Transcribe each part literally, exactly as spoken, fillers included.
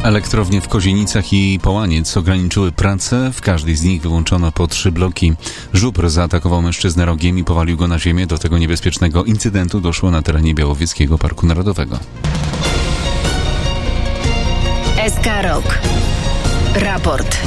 Elektrownie w Kozienicach i Połaniec ograniczyły pracę. W każdej z nich wyłączono po trzy bloki. Żubr zaatakował mężczyznę rogiem i powalił go na ziemię. Do tego niebezpiecznego incydentu doszło na terenie Białowieskiego Parku Narodowego. S K Rok. Raport.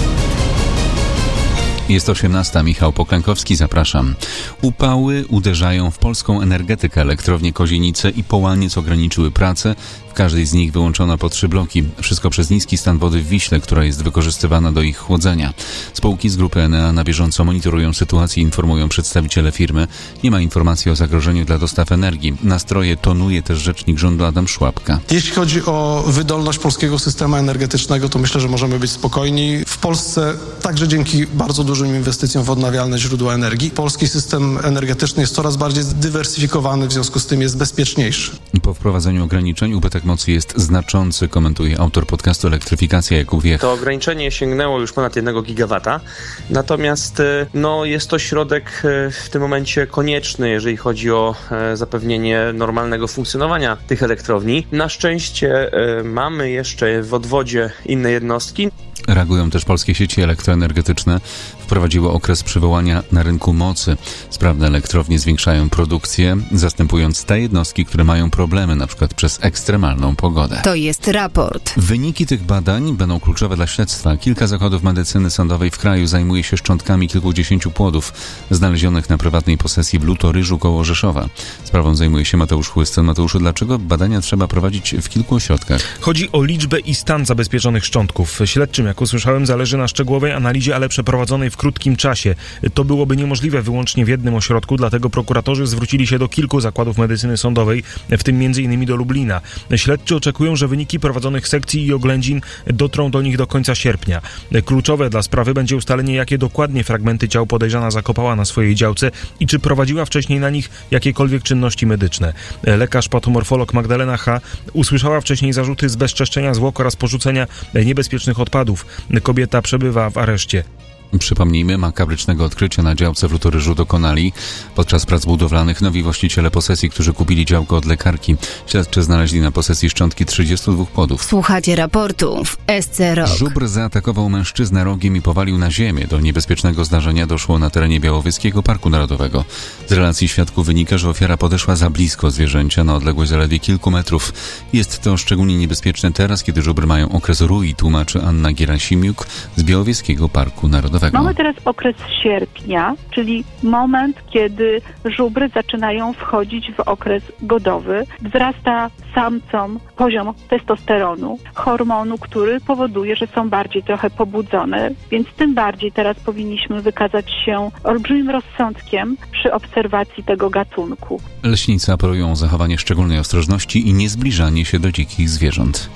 Jest osiemnasta. Michał Poklękowski, zapraszam. Upały uderzają w polską energetykę. Elektrownie Kozienice i Połaniec ograniczyły pracę. W każdej z nich wyłączono po trzy bloki. Wszystko przez niski stan wody w Wiśle, która jest wykorzystywana do ich chłodzenia. Spółki z grupy Enea na bieżąco monitorują sytuację i informują przedstawiciele firmy. Nie ma informacji o zagrożeniu dla dostaw energii. Nastroje tonuje też rzecznik rządu Adam Szłapka. Jeśli chodzi o wydolność polskiego systemu energetycznego, to myślę, że możemy być spokojni. W Polsce także dzięki bardzo dużym inwestycjom w odnawialne źródła energii polski system energetyczny jest coraz bardziej zdywersyfikowany, w związku z tym jest bezpieczniejszy. Po wprowadzeniu ograniczeń ubytek mocy jest znaczący, komentuje autor podcastu Elektryfikacja Jakub Wiech. To ograniczenie sięgnęło już ponad jednego gigawata, natomiast no, jest to środek w tym momencie konieczny, jeżeli chodzi o zapewnienie normalnego funkcjonowania tych elektrowni. Na szczęście mamy jeszcze w odwodzie inne jednostki. Reagują też polskie sieci elektroenergetyczne. Wprowadziły okres przywołania na rynku mocy. Sprawne elektrownie zwiększają produkcję, zastępując te jednostki, które mają problemy, na przykład przez ekstremalną pogodę. To jest raport. Wyniki tych badań będą kluczowe dla śledztwa. Kilka zakładów medycyny sądowej w kraju zajmuje się szczątkami kilkudziesięciu płodów znalezionych na prywatnej posesji w Lutoryżu koło Rzeszowa. Sprawą zajmuje się Mateusz Chłyston. Mateuszu, dlaczego badania trzeba prowadzić w kilku ośrodkach? Chodzi o liczbę i stan zabezpieczonych szczątków. Śledczym, jak usłyszałem, zależy na szczegółowej analizie, ale przeprowadzonej w krótkim czasie. To byłoby niemożliwe wyłącznie w jednym ośrodku, dlatego prokuratorzy zwrócili się do kilku zakładów medycyny sądowej, w tym między innymi do Lublina. Śledczy oczekują, że wyniki prowadzonych sekcji i oględzin dotrą do nich do końca sierpnia. Kluczowe dla sprawy będzie ustalenie, jakie dokładnie fragmenty ciał podejrzana zakopała na swojej działce i czy prowadziła wcześniej na nich jakiekolwiek czynności medyczne. Lekarz patomorfolog Magdalena H. usłyszała wcześniej zarzuty zbezczeszczenia zwłok oraz porzucenia niebezpiecznych odpadów. Kobieta przebywa w areszcie. Przypomnijmy, makabrycznego odkrycia na działce w Lutoryżu dokonali podczas prac budowlanych nowi właściciele posesji, którzy kupili działko od lekarki. Śledczy znaleźli na posesji szczątki trzydziestu dwóch płodów. Słuchacie raportu w S C Rok. Żubr zaatakował mężczyznę rogiem i powalił na ziemię. Do niebezpiecznego zdarzenia doszło na terenie Białowieskiego Parku Narodowego. Z relacji świadków wynika, że ofiara podeszła za blisko zwierzęcia na odległość zaledwie kilku metrów. Jest to szczególnie niebezpieczne teraz, kiedy żubry mają okres rui, tłumaczy Anna Gierasimiuk z Białowieskiego Parku Narodowego. Mamy teraz okres sierpnia, czyli moment, kiedy żubry zaczynają wchodzić w okres godowy. Wzrasta samcom poziom testosteronu, hormonu, który powoduje, że są bardziej trochę pobudzone, więc tym bardziej teraz powinniśmy wykazać się olbrzymim rozsądkiem przy obserwacji tego gatunku. Leśnicy apelują o zachowanie szczególnej ostrożności i niezbliżanie się do dzikich zwierząt.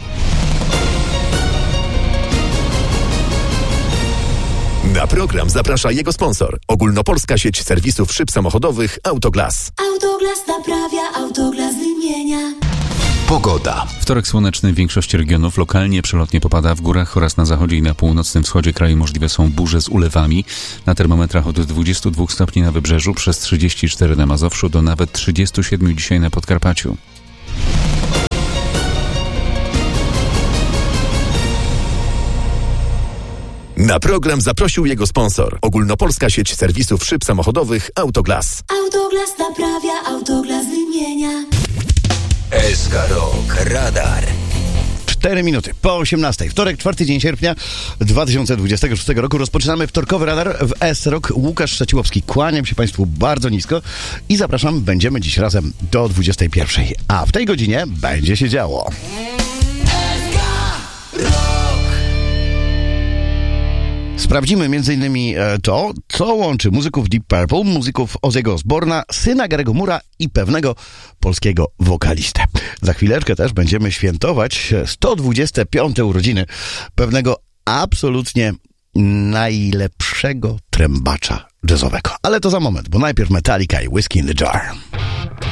Na program zaprasza jego sponsor. Ogólnopolska sieć serwisów szyb samochodowych Autoglas. Autoglas naprawia, Autoglas wymienia. Pogoda. Wtorek słoneczny w większości regionów. Lokalnie przelotnie popada. W górach oraz na zachodzie i na północnym wschodzie kraju możliwe są burze z ulewami. Na termometrach od dwudziestu dwóch stopni na Wybrzeżu, przez trzydzieści cztery na Mazowszu do nawet trzydziestu siedmiu dzisiaj na Podkarpaciu. Na program zaprosił jego sponsor. Ogólnopolska sieć serwisów szyb samochodowych Autoglas. Autoglas naprawia, Autoglas wymienia. S K Rok. Radar. Cztery minuty po osiemnastej. Wtorek, czwarty dzień sierpnia dwa tysiące dwudziestego szóstego roku. Rozpoczynamy wtorkowy radar w S Rok. Łukasz Szczeciłowski. Kłaniam się Państwu bardzo nisko i zapraszam. Będziemy dziś razem do dwudziestej pierwszej. A w tej godzinie będzie się działo. Sprawdzimy między innymi to, co łączy muzyków Deep Purple, muzyków Ozzy'ego Osbourna, syna Gary'ego Moore'a i pewnego polskiego wokalistę. Za chwileczkę też będziemy świętować sto dwudzieste piąte urodziny pewnego absolutnie najlepszego trębacza jazzowego. Ale to za moment, bo najpierw Metallica i Whiskey in the Jar.